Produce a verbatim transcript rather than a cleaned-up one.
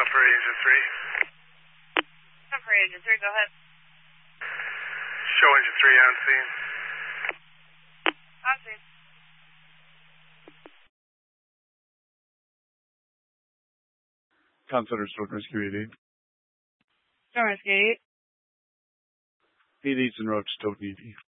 for Agent three. For Agent three, go ahead. Show Agent three on scene. On scene. Town Center Storm Rescue eight eight. Storm Rescue eight. eight eight's en route to Stoughton E D.